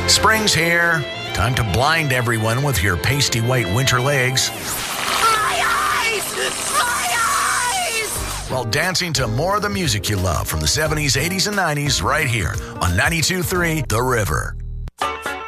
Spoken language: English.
Spring's here. Time to blind everyone with your pasty white winter legs My eyes! My eyes! while dancing to more of the music you love from the 70s, 80s, and 90s right here on 92.3 The River.